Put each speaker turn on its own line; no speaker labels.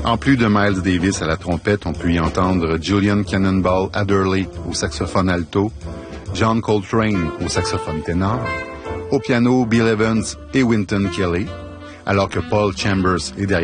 En plus de Miles Davis à la trompette, on peut y entendre Julian Cannonball Adderley au saxophone alto, John Coltrane au saxophone ténor, au piano Bill Evans et Wynton Kelly, alors que Paul Chambers est derrière